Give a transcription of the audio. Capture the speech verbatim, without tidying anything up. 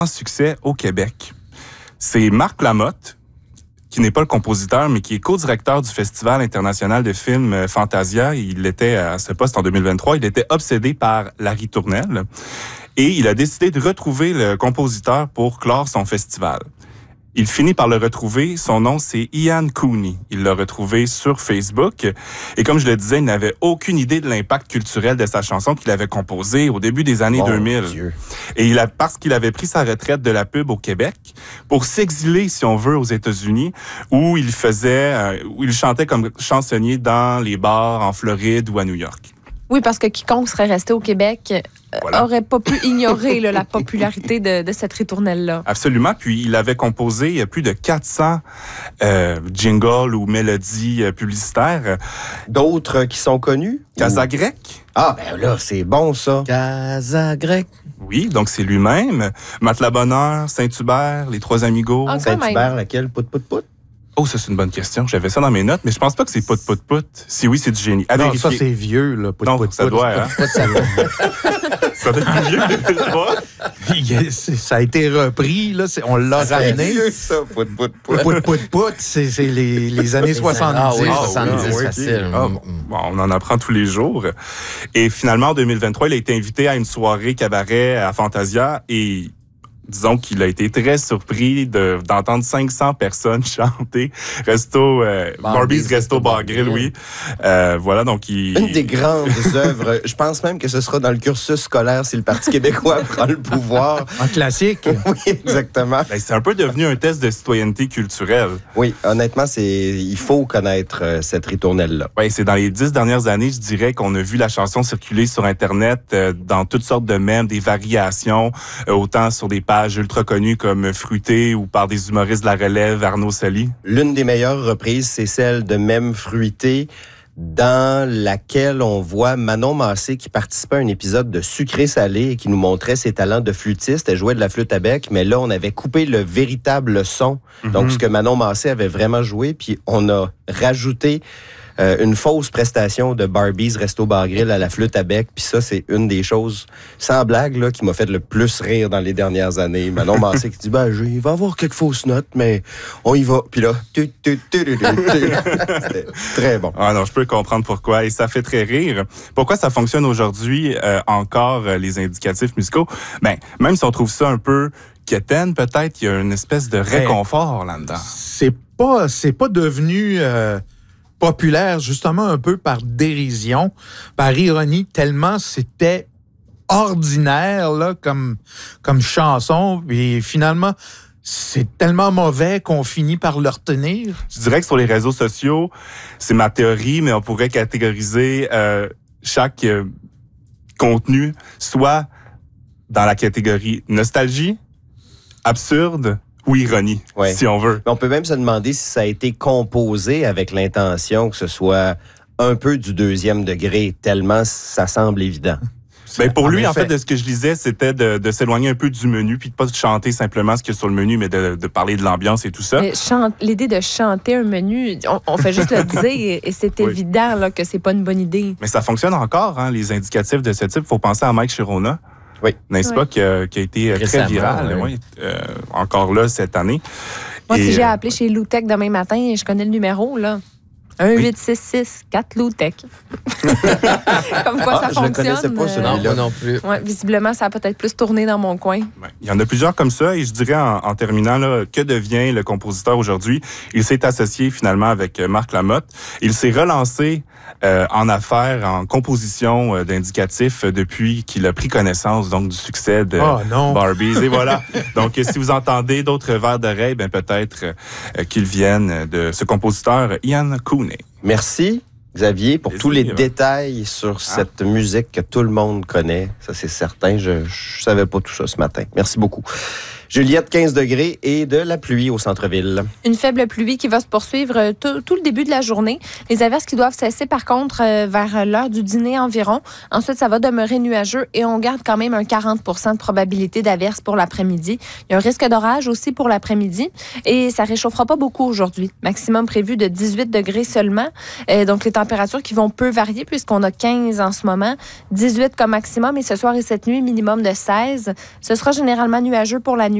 succès au Québec. C'est Marc Lamotte, qui n'est pas le compositeur, mais qui est co-directeur du Festival international de films Fantasia. Il était à ce poste en deux mille vingt-trois. Il était obsédé par Larry Tournelle. Et il a décidé de retrouver le compositeur pour clore son festival. Il finit par le retrouver. Son nom, c'est Ian Cooney. Il l'a retrouvé sur Facebook. Et comme je le disais, il n'avait aucune idée de l'impact culturel de sa chanson qu'il avait composée au début des années Mon deux mille. Dieu. Et il a, parce qu'il avait pris sa retraite de la pub au Québec pour s'exiler, si on veut, aux États-Unis, où il faisait, euh, où il chantait comme chansonnier dans les bars en Floride ou à New York. Oui, parce que quiconque serait resté au Québec euh, Voilà. aurait pas pu ignorer là, la popularité de, de cette ritournelle-là. Absolument. Puis il avait composé plus de quatre cents euh, jingles ou mélodies euh, publicitaires. D'autres qui sont connus? Casa Grec. Ah, ben là, c'est bon, ça. Casa Grec. Oui, donc c'est lui-même. Matelas Bonheur, Saint-Hubert, Les Trois Amigos. Ah, quand Saint-Hubert, laquelle? Pout, pout, pout. Oh, ça, c'est une bonne question. J'avais ça dans mes notes, mais je pense pas que c'est pout, pout, pout. Si oui, c'est du génie. À Non, vérifier. ça, c'est vieux, là. Pout, Non, pout, ça pout. doit, hein? Pout, ça, Ça doit être plus vieux que deux mille trois. ça a été repris, là. c'est- On l'a ramené. C'est ça, pout, pout, pout. Pout, pout, pout, c'est c'est les, les années soixante-dix. Ah oui, Ah, soixante-dix, oui, ok. facile. Ah, bon, bon, on en apprend tous les jours. Et finalement, en deux mille vingt-trois, il a été invité à une soirée cabaret à Fantasia et disons qu'il a été très surpris de, d'entendre cinq cents personnes chanter Resto, euh, Barbie's Resto Bar Grill, oui. Euh, voilà, donc il... Une des grandes œuvres. Je pense même que ce sera dans le cursus scolaire si le Parti québécois prend le pouvoir. Un classique. Oui, exactement. Ben, c'est un peu devenu un test de citoyenneté culturelle. Oui, honnêtement, c'est il faut connaître euh, cette ritournelle-là. Oui, c'est dans les dix dernières années, je dirais qu'on a vu la chanson circuler sur Internet euh, dans toutes sortes de mèmes, des variations, euh, autant sur des pages ultra connues comme Fruité ou par des humoristes de la relève, Arnaud Soli. L'une des meilleures reprises, c'est celle de Même Fruité, dans laquelle on voit Manon Massé qui participait à un épisode de Sucré-Salé et qui nous montrait ses talents de flûtiste. Elle jouait de la flûte à bec, mais là, on avait coupé le véritable son. Mm-hmm. Donc, ce que Manon Massé avait vraiment joué, puis on a rajouté euh, une fausse prestation de Barbie's Resto Bar Grill à la flûte à bec. Puis ça, c'est une des choses, sans blague, là, qui m'a fait le plus rire dans les dernières années. Manon Massé qui dit, ben, je, il va y avoir quelques fausses notes, mais on y va. Puis là, tu, tu, tu, tu, tu, tu. C'était très bon. Ah non, je peux comprendre pourquoi. Et ça fait très rire. Pourquoi ça fonctionne aujourd'hui euh, encore, euh, les indicatifs musicaux? Ben, même si on trouve ça un peu quétaine, peut-être, il y a une espèce de réconfort là-dedans. C'est pas, c'est pas devenu euh, populaire, justement, un peu par dérision, par ironie, tellement c'était ordinaire, là, comme, comme chanson. Et finalement, c'est tellement mauvais qu'on finit par le retenir. Je dirais que sur les réseaux sociaux, c'est ma théorie, mais on pourrait catégoriser euh, chaque euh, contenu soit dans la catégorie nostalgie, absurde ou ironie, Ouais. si on veut. On peut même se demander si ça a été composé avec l'intention que ce soit un peu du deuxième degré, tellement ça semble évident. Ben pour En lui, en effet. fait, de ce que je lisais, c'était de, de s'éloigner un peu du menu, puis de pas chanter simplement ce qu'il y a sur le menu, mais de, de parler de l'ambiance et tout ça. Mais chante- l'idée de chanter un menu, on, on fait juste le dire et, et c'est Oui. évident là, que c'est pas une bonne idée. Mais ça fonctionne encore, hein, les indicatifs de ce type. Il faut penser à Mike Chirona, Oui. n'est-ce Oui. pas, qui a, qui a été euh, très Récemment, viral, oui. oui, euh, encore là cette année. Moi, Et, si j'ai euh, appelé chez Loutech demain matin, je connais le numéro, là. un huit six six quatre Loutech. Comme quoi Ah, ça je le fonctionne. connaissais pas, euh, celui-là. Non, moi non plus. ouais, visiblement, ça a peut-être plus tourné dans mon coin. Ouais. Il y en a plusieurs comme ça et je dirais en, en terminant, là, que devient le compositeur aujourd'hui? Il s'est associé finalement avec euh, Marc Lamotte. Il s'est relancé euh, en affaires, en composition euh, d'indicatifs euh, depuis qu'il a pris connaissance donc du succès de Oh non. Barbies. Et voilà. Donc, euh, si vous entendez d'autres vers d'oreille, ben peut-être euh, qu'ils viennent de ce compositeur Ian Cooney. Merci, Xavier, pour Plaisir. tous les détails sur cette musique que tout le monde connaît. Ça, c'est certain. Je ne savais pas tout ça ce matin. Merci beaucoup. Juliette, quinze degrés et de la pluie au centre-ville. Une faible pluie qui va se poursuivre tout, tout le début de la journée. Les averses qui doivent cesser, par contre, euh, vers l'heure du dîner environ. Ensuite, ça va demeurer nuageux et on garde quand même un quarante pour cent de probabilité d'averses pour l'après-midi. Il y a un risque d'orage aussi pour l'après-midi et ça réchauffera pas beaucoup aujourd'hui. Maximum prévu de dix-huit degrés seulement. Euh, donc, les températures qui vont peu varier puisqu'on a quinze en ce moment, dix-huit comme maximum et ce soir et cette nuit, minimum de seize. Ce sera généralement nuageux pour la nuit.